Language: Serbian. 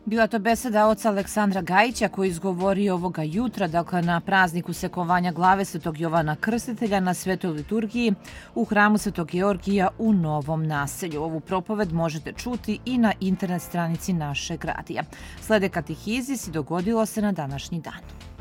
Bila to beseda oca Aleksandra Gajića koji izgovorio ovoga jutra, dakle na prazniku sekovanja glave Svetog Jovana Krstitelja na Svetoj liturgiji u hramu Svetog Georgija u Novom Naselju. Ovu propoved možete čuti i na internet stranici našeg radija. Slede katehizis i dogodilo se na današnji dan.